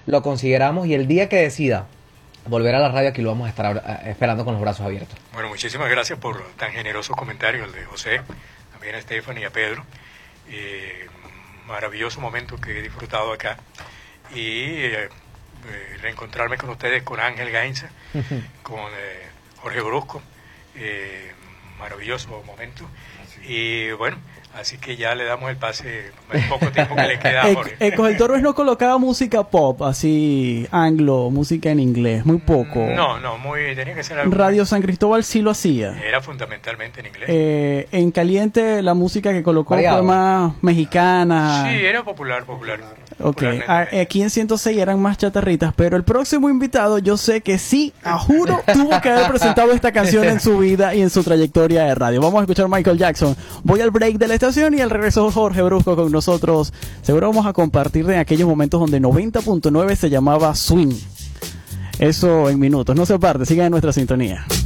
lo consideramos y el día que decida volver a la radio, aquí lo vamos a estar esperando con los brazos abiertos. Bueno, muchísimas gracias por tan generosos comentarios, el de José, también a Stephanie y a Pedro. Maravilloso momento que he disfrutado acá. Y reencontrarme con ustedes, con Ángel Gainza, con Jorge Brusco. Maravilloso momento. Y bueno, así que ya le damos el pase, el poco tiempo que le queda a Jorge. El Torres no colocaba música pop, así, anglo, música en inglés, muy poco. No, tenía que ser algo. Radio San Cristóbal sí lo hacía. Era fundamentalmente en inglés. En Caliente la música que colocó Variado. fue más mexicana. Sí, era popular. Ok, aquí en 106 eran más chatarritas, pero el próximo invitado yo sé que sí, a juro, tuvo que haber presentado esta canción en su vida y en su trayectoria de radio. Vamos a escuchar Michael Jackson. Voy al break de la estación y al regreso Jorge Brusco con nosotros. Seguro vamos a compartir de aquellos momentos donde 90.9 se llamaba Swing. Eso en minutos. No se aparte, sigan en nuestra sintonía.